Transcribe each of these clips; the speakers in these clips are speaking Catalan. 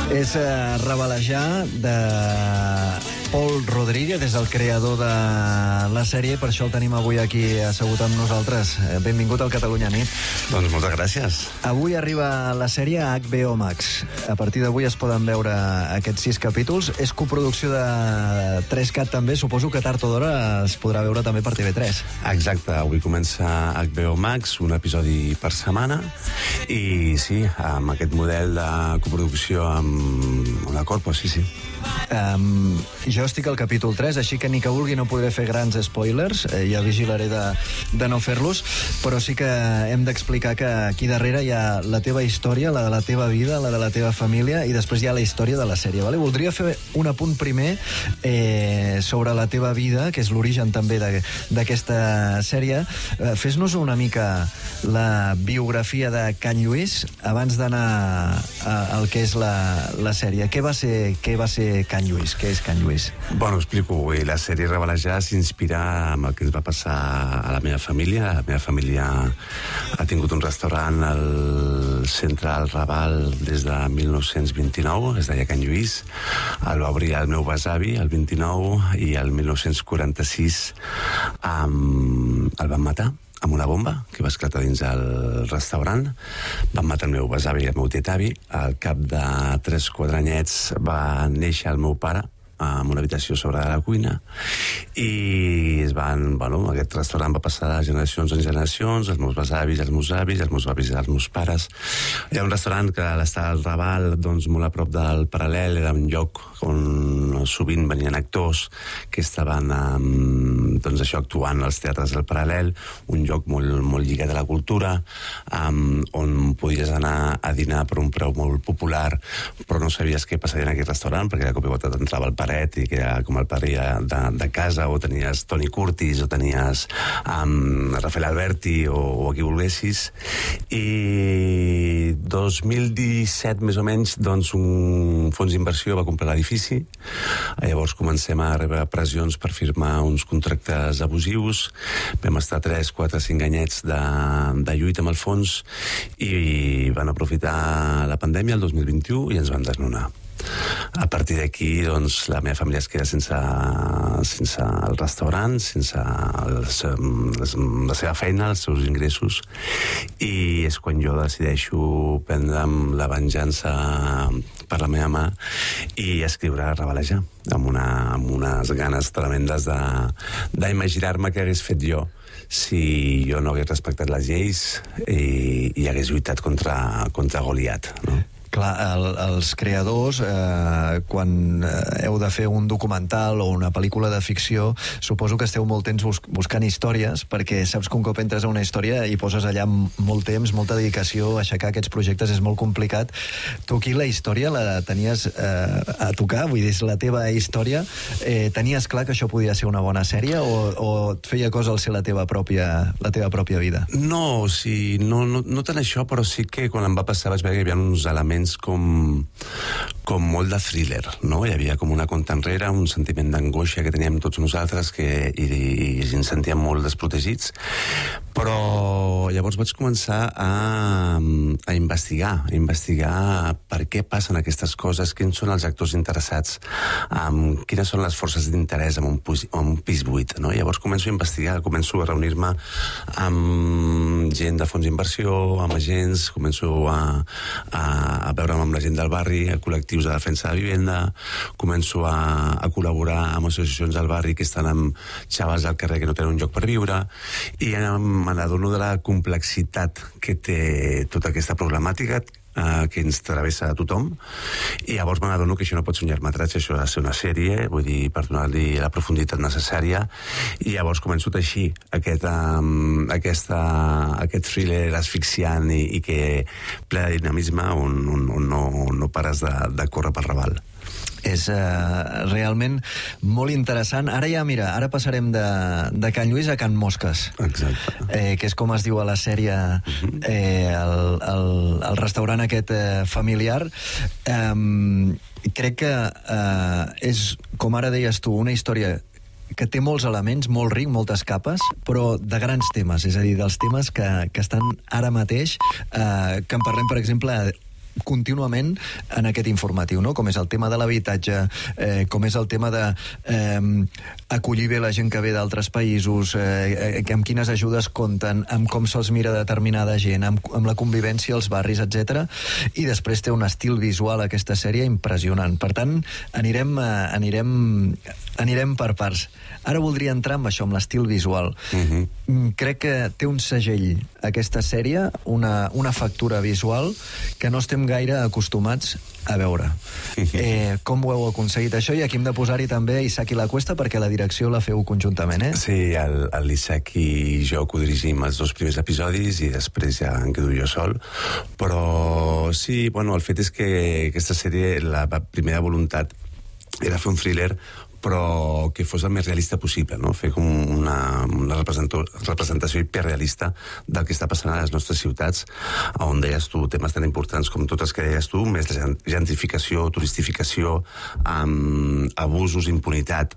És Revelejar, de Paul Rodríguez, és el creador de la sèrie, per això el tenim avui aquí assegut amb nosaltres. Benvingut al Catalunya Nit. Doncs moltes gràcies. Avui arriba la sèrie a HBO Max. A partir d'avui es poden veure aquests 6 capítols. És coproducció de 3CAT també, suposo que tard o d'hora es podrà veure també per TV3. Exacte, avui comença HBO Max, un episodi per setmana, i sí, amb aquest model de coproducció amb una corpo, sí. Jo estic al capítol 3, així que ni que vulgui no podré fer grans spoilers, ja vigilaré de no fer-los, però sí que hem d'explicar que aquí darrere hi ha la teva història, la de la teva vida, la de la teva família, i després hi ha la història de la sèrie. Vale? Voldria fer un apunt primer sobre la teva vida, que és l'origen també d'aquesta sèrie. Fes-nos una mica la biografia de Can Lluís abans d'anar al que és la sèrie. Què va ser Can Lluís? Què és Can Lluís? Bueno, explico. La sèrie Revelejar s'inspira amb el que ens va passar a la meva família. La meva família ha tingut un restaurant al centre del Raval des de 1929, es deia Can Lluís. El va obrir el meu besavi, el 29, i el 1946 el van matar amb una bomba que va esclatar dins el restaurant. Van matar el meu besavi i el meu tietavi. Al cap de 3-4 anyets va néixer el meu pare en una habitació sobre la cuina, i aquest restaurant va passar de generacions en generacions, els meus besavis, els meus avis, els meus avis i els meus pares. Hi ha un restaurant que està al Raval, doncs molt a prop del Paral·lel, era un lloc on sovint venien actors que estaven actuant als teatres del Paral·lel, un lloc molt lligat a la cultura, on podies anar a dinar per un preu molt popular, però no sabies què passaria en aquest restaurant, perquè de cop i volta t'entrava el paret i que era com el pare de casa, o tenies Toni Curtis, o tenies Rafael Alberti, o qui volguessis. I 2017 més o menys, doncs un fons d'inversió va comprar l'edifici. Llavors comencem a rebre pressions per firmar uns contractes abusius. Vam estar 3, 4, 5 anyets de lluita amb el fons, i van aprofitar la pandèmia el 2021 i ens van desnonar. A partir d'aquí, doncs, la meva família es queda sense el restaurant, sense la seva feina, els seus ingressos, i és quan jo decideixo prendre'm la venjança per la meva mà i escriure Revelejar, amb unes ganes tremendes d'imaginar-me què hagués fet jo si jo no hagués respectat les lleis i hagués lluitat contra Goliat, no? Clar, els creadors, quan heu de fer un documental o una pel·lícula de ficció, suposo que esteu molt temps buscant històries, perquè saps que un cop entres a una història i poses allà molt temps, molta dedicació, aixecar aquests projectes és molt complicat. Tu aquí la història la tenies a tocar, vull dir, és la teva història. Tenies clar que això podia ser una bona sèrie, o et feia cosa al ser la teva pròpia vida? No, sí, no tant això, però sí que quan em va passar vaig veure que hi havia uns elements com molt de thriller, no? Hi havia com una compta enrere, un sentiment d'angoixa que teníem tots nosaltres, i ens sentíem molt desprotegits, però llavors vaig començar a investigar per què passen aquestes coses, quins són els actors interessats, quines són les forces d'interès en un pis buit, no? Llavors començo a investigar, començo a reunir-me amb gent de fons d'inversió, amb agents, començo a veure'm amb la gent del barri, a col·lectius de defensa de vivenda, començo a col·laborar amb associacions del barri que estan amb xavals al carrer que no tenen un lloc per viure, i me n'adono de la complexitat que té tota aquesta problemàtica que ens travessa a tothom, i llavors me n'adono que això no pot ser un llargmetratge, això ha de ser una sèrie, vull dir, per donar-li la profunditat necessària, i llavors començo a teixir aquest thriller asfixiant i que ple de dinamisme, on no pares de córrer pel Raval. És realment molt interessant. Ara ja, mira, ara passarem de Can Lluís a Can Mosques. Exacte. Que és com es diu a la sèrie, el restaurant aquest familiar. Crec que és, com ara deies tu, una història que té molts elements, molt ric, moltes capes, però de grans temes, és a dir, dels temes que estan ara mateix, que en parlem, per exemple, contínuament en aquest informatiu, no? Com és el tema de l'habitatge, com és el tema de acollir bé la gent que ve d'altres països, amb quines ajudes compten, amb com se'ls mira determinada gent, amb la convivència als barris, etc. I després té un estil visual aquesta sèrie impressionant. Per tant, anirem per parts. Ara voldria entrar amb això, amb l'estil visual. Crec que té un segell, aquesta sèrie, una factura visual que no estem gaire acostumats a veure. Com ho heu aconseguit això? I aquí hem de posar-hi també Isaac i la Cuesta, perquè la direcció la feu conjuntament, eh? Sí, l'Isaac i jo codirigim els 2 primers episodis i després ja em quedo jo sol. Però sí, bueno, el fet és que aquesta sèrie, la primera voluntat era fer un thriller però que fos el més realista possible, no? Fer com una representació hiperrealista del que està passant a les nostres ciutats, on deies tu temes tan importants com totes que deies tu, més la gentrificació, turistificació, abusos, impunitat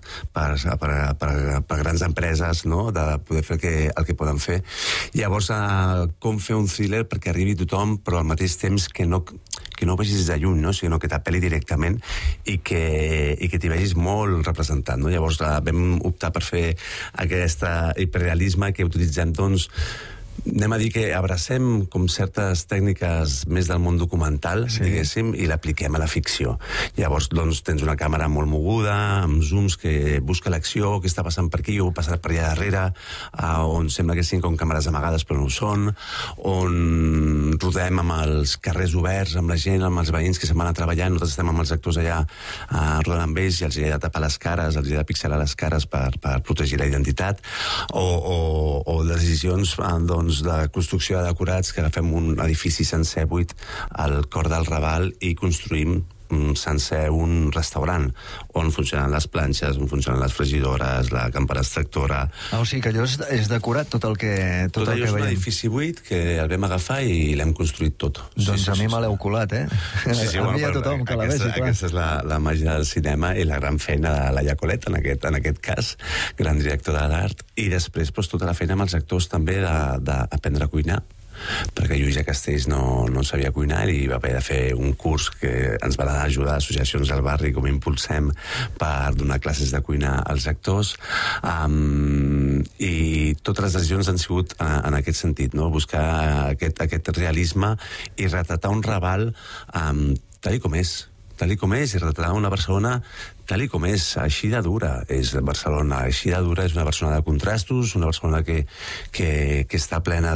per grans empreses, no? De poder fer el que poden fer. Llavors, com fer un thriller perquè arribi tothom, però al mateix temps que no ho vegis de lluny, no? Sinó que t'apel·li directament i que t'hi vegis molt representant, no? Llavors vam optar per fer aquest hiperrealisme que utilitzem, doncs, anem a dir que abracem com certes tècniques més del món documental, diguéssim, i l'apliquem a la ficció. Llavors, doncs, tens una càmera molt moguda, amb zooms que busca l'acció, què està passant per aquí, o passat per allà darrere, on sembla que siguin com càmeres amagades però no ho són, on rodem amb els carrers oberts, amb la gent, amb els veïns que se'n van a treballar, nosaltres estem amb els actors allà rodant amb ells i els he de tapar les cares, els he de pixelar les cares per protegir la identitat, o decisions, doncs, de construcció de decorats, que agafem un edifici sencer buit al cor del Raval i construïm sencer un restaurant on funcionen les planxes, on funcionen les fregidores, la campana extractora. O sigui que allò és decorat, tot el que veiem. Tot allò és un edifici buit que el vam agafar i l'hem construït tot. Doncs a mi me l'heu colat, eh? A mi a tothom que la vegi, clar. Aquesta és la màgia del cinema i la gran feina de la Iacolet, en aquest cas, gran directora de l'art, i després tota la feina amb els actors també d'aprendre a cuinar, perquè Lluïsa Castells no sabia cuinar i va haver de fer un curs que ens van ajudar associacions del barri com Impulsem per donar classes de cuinar als actors, i totes les decisions han sigut en aquest sentit, no? Buscar aquest realisme i retratar un Raval tal com és, i retratar una Barcelona tal com és, així de dura és Barcelona, així de dura és una Barcelona de contrastos, una Barcelona que està plena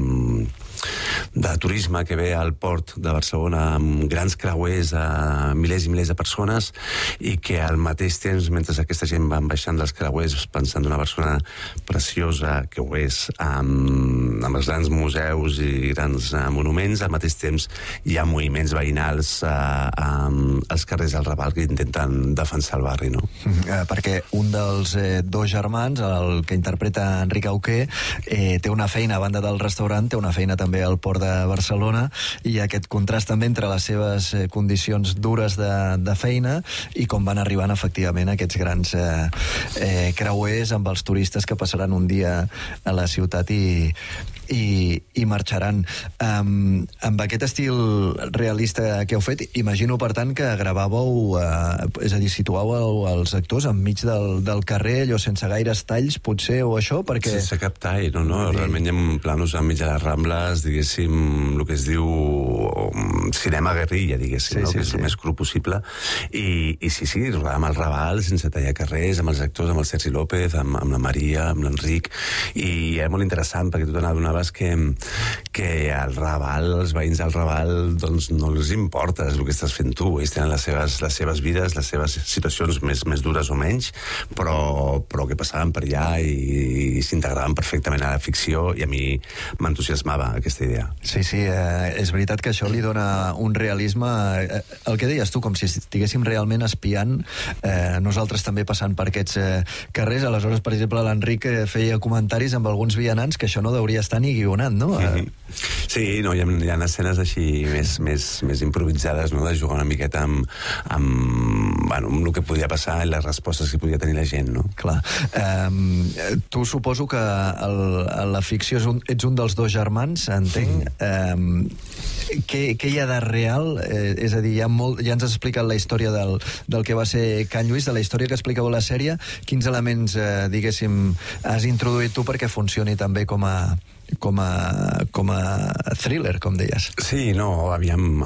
de turisme que ve al port de Barcelona amb grans creuers a milers i milers de persones i que al mateix temps, mentre aquesta gent van baixant dels creuers pensant d'una Barcelona preciosa, que ho és, amb els grans museus i grans monuments, al mateix temps hi ha moviments veïnals als carrers del Raval que intenten defensar el barri, no? Perquè un dels 2 germans, el que interpreta Enric Auqué, té una feina a banda del restaurant, té una feina també al port de Barcelona, i aquest contrast també entre les seves condicions dures de feina i com van arribant efectivament aquests grans creuers amb els turistes que passaran un dia a la ciutat i marxaran. Amb aquest estil realista que heu fet, imagino, per tant, que gravàveu, és a dir, situàveu els actors enmig del carrer, allò sense gaires talls, potser, o això, perquè... Sense cap tall, no, realment hi ha planos enmig de les Rambles, diguéssim, el que es diu cinema guerrilla, diguéssim, que és el més cru possible, i sí, rodàvem el Raval sense tallar carrers, amb els actors, amb el Sergi López, amb la Maria, amb l'Enric, i era molt interessant, perquè tu t'adonaves que al Raval, els veïns del Raval, doncs no els importa el que estàs fent tu, ells tenen les seves vides, les seves situacions més dures o menys, però que passaven per allà i s'integraven perfectament a la ficció, i a mi m'entusiasmava aquesta idea. Sí, és veritat que això li dona un realisme, el que deies tu, com si estiguéssim realment espiant, nosaltres també passant per aquests carrers. Aleshores, per exemple, l'Enric feia comentaris amb alguns vianants que això no hauria estar ni guionat, no? Sí, no, hi ha escenes així més improvisades, no? De jugar una miqueta amb el que podia passar i les respostes que podia tenir la gent, no? Clar. Tu suposo que a la ficció ets un dels 2 germans, entenc. Què hi ha de real? És a dir, ja ens has explicat la història del que va ser Can Lluís, de la història que explicava la sèrie. Quins elements, diguéssim, has introduït tu perquè funcioni també com a thriller, com deies? Sí, no, aviam,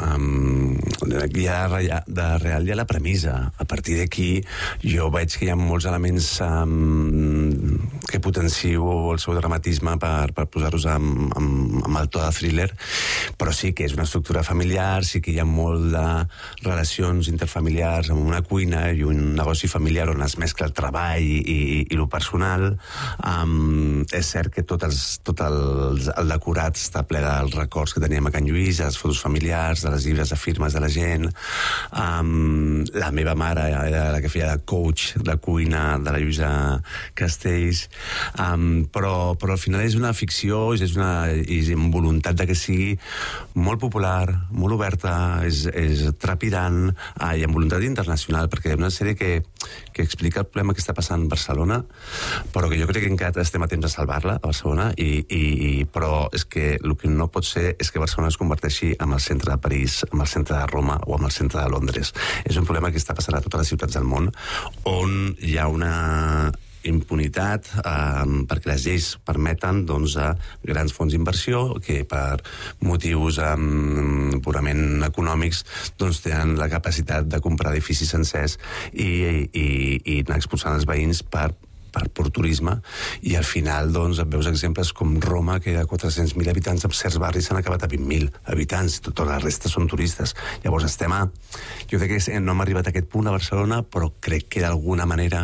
de real hi ha la premissa. A partir d'aquí jo veig que hi ha molts elements que potencio el seu dramatisme per posar-los amb el to de thriller, però sí que és una estructura familiar, sí que hi ha molt de relacions interfamiliars amb una cuina i un negoci familiar on es mescla el treball i el personal. És cert que tot el decorat està ple dels records que teníem a Can Lluís, de les fotos familiars, de les llibres de firmes de la gent. La meva mare era la que feia de coach de cuina de la Lluïsa Castells. Però al final és una ficció, és amb voluntat de que sigui molt popular, molt oberta, és trepidant, i amb voluntat internacional, perquè és una sèrie que explica el problema que està passant a Barcelona, però que jo crec que encara estem a temps de salvar-la a Barcelona, però és que el que no pot ser és que Barcelona es converteixi en el centre de París, en el centre de Roma o en el centre de Londres. És un problema que està passant a totes les ciutats del món, on hi ha una impunitat perquè les lleis permeten a grans fons d'inversió que per motius purament econòmics tenen la capacitat de comprar edificis sencers i anar expulsant els veïns per turisme, i al final veus exemples com Roma, que de 400.000 habitants, en certs barris s'han acabat a 20.000 habitants, tota la resta són turistes. Llavors jo crec que no hem arribat a aquest punt a Barcelona, però crec que d'alguna manera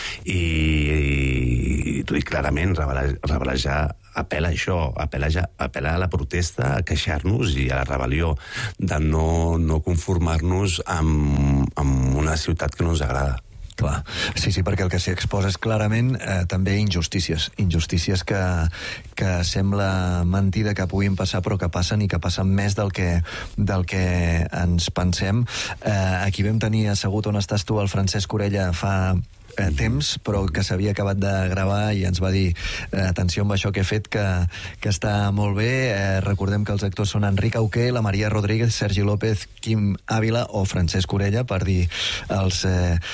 i clarament rebel·lejar apel·la a això, apel·la a la protesta, a queixar-nos i a la rebel·lió, de no conformar-nos amb una ciutat que no ens agrada. Clar, sí, perquè el que s'hi exposa és clarament també injustícies que sembla mentida que puguin passar, però que passen, i que passen més del que ens pensem. Aquí vam tenir assegut on estàs tu el Francesc Orella fa temps, però que s'havia acabat de gravar i ens va dir atenció amb això que he fet, que està molt bé. Recordem que els actors són Enric Auqué, la Maria Rodríguez, Sergi López, Quim Ávila o Francesc Orella, per dir els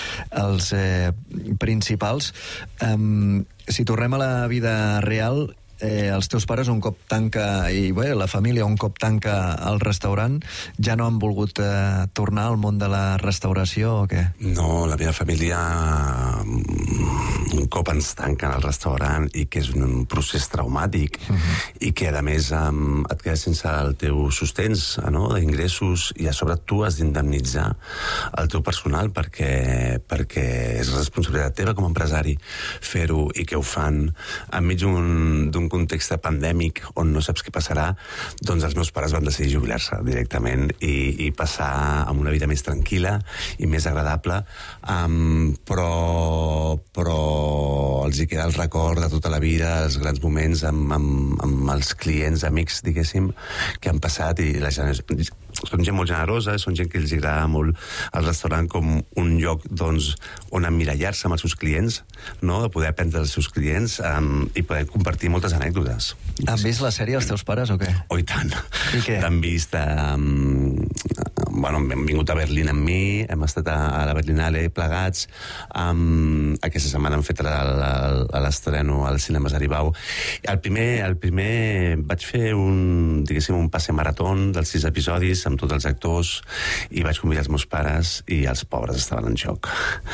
principals. Si tornem a la vida real, els teus pares un cop tanca, i bé, la família un cop tanca el restaurant, ja no han volgut tornar al món de la restauració o què? No, la meva família un cop ens tanquen el restaurant, i que és un procés traumàtic, i que a més et quedes sense el teu sostens, d'ingressos, i a sobre tu has d'indemnitzar el teu personal perquè és responsabilitat teva com a empresari fer-ho, i que ho fan enmig d'un context pandèmic on no saps què passarà. Doncs els meus pares van decidir jubilar-se directament i passar amb una vida més tranquil·la i més agradable, però els hi queda el record de tota la vida, els grans moments amb els clients, amics, diguéssim, que han passat, i la gent són gent molt generosa, són gent que els agrada molt el restaurant com un lloc on emmirallar-se amb els seus clients, de poder aprendre dels seus clients i poder compartir moltes anècdotes. Han vist la sèrie els teus pares o què? Oh, i tant. I què? L'han vist hem vingut a Berlín amb mi, hem estat a la Berlinale plegats, aquesta setmana hem fet l'estreno als cinemes Aribau. El primer vaig fer un passe maratón dels 6 episodis amb tots els actors, i vaig convidar els meus pares, i els pobres estaven en xoc.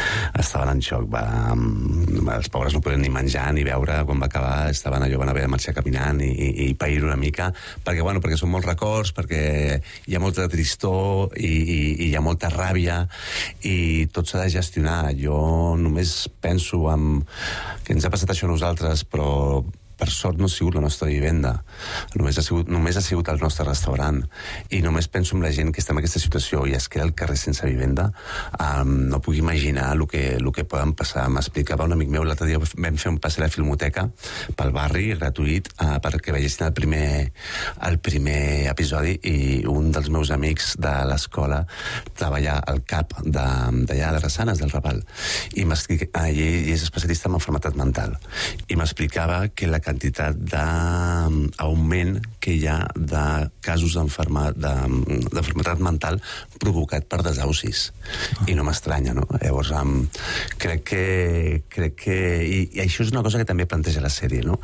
Els pobres no podien ni menjar ni beure. Quan va acabar van haver de marxar caminant i pair una mica, perquè són molts records, perquè hi ha molta tristor i hi ha molta ràbia, i tot s'ha de gestionar. Jo només penso que ens ha passat això a nosaltres, però per sort no ha sigut la nostra vivenda, només ha sigut el nostre restaurant, i només penso en la gent que està en aquesta situació i es queda al carrer sense vivenda. No puc imaginar el que poden passar. M'explicava un amic meu, l'altre dia vam fer un passe a la Filmoteca pel barri, gratuït, perquè veiessin el primer episodi, i un dels meus amics de l'escola treballa al CAP d'allà de Rassanes, del Raval, i ell és especialista en malalties mental, i m'explicava que la quantitat d'augment que hi ha de casos d'enfermetat mental provocat per desaucis. I no m'estranya, no? Llavors, crec que... I això és una cosa que també planteja la sèrie, no?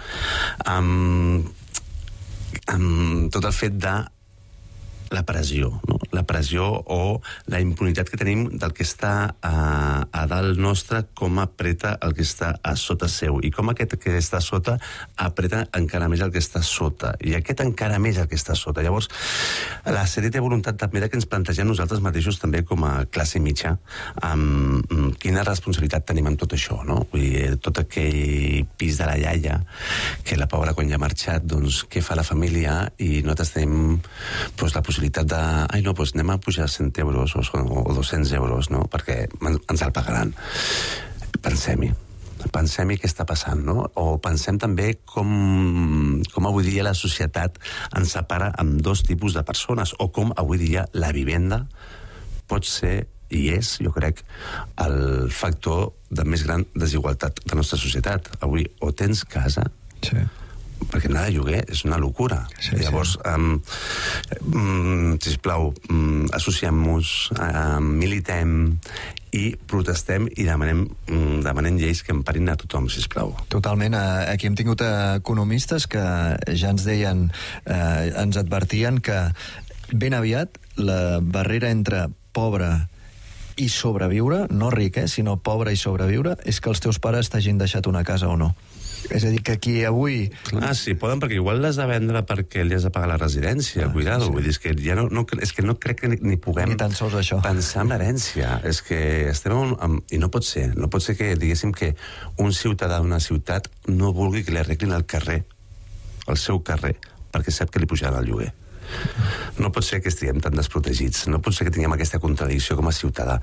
Tot el fet de la pressió, no? La pressió o la impunitat que tenim del que està a dalt nostre, com apreta el que està a sota seu, i com aquest que està a sota apreta encara més el que està sota, i aquest encara més el que està sota. Llavors, la sèrie té voluntat també que ens plantegem nosaltres mateixos també com a classe mitja quina responsabilitat tenim en tot això, no? Vull dir, tot aquell pis de la iaia, que la pobra quan ja ha marxat, doncs què fa la família, i nosaltres tenim doncs, la possibilitat de anem a pujar 100 euros o 200 euros, no? Perquè ens el pagaran. Pensem-hi què està passant, no? O pensem també com avui dia la societat ens separa amb dos tipus de persones, o com avui dia la vivenda pot ser, i és, jo crec, el factor de més gran desigualtat de la nostra societat. Avui o tens casa, perquè anar de lloguer és una locura. Llavors, sisplau, associem-nos, militem i protestem i demanem lleis que emparin a tothom, sisplau. Totalment. Aquí hem tingut economistes que ja ens deien, ens advertien que ben aviat la barrera entre pobre i sobreviure, no ric, sinó pobre i sobreviure, és que els teus pares t'hagin deixat una casa o no. És a dir, que aquí avui... Sí, poden, perquè igual l'has de vendre perquè li has de pagar la residència, cuidado. Vull dir, és que ja no crec que ni puguem ni tan sols això. Pensar en l'herència. És que estem i no pot ser que, diguéssim, que un ciutadà d'una ciutat no vulgui que li arreglin el carrer, el seu carrer, perquè sap que li pujaran el lloguer. No pot ser que estiguem tan desprotegits, no pot ser que tinguem aquesta contradicció com a ciutadà.